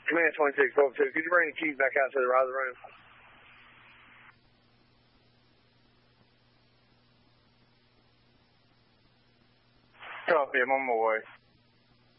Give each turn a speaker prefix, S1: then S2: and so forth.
S1: Command 2642, could you bring the keys back out to the riser room?
S2: Copy, I'm on my way.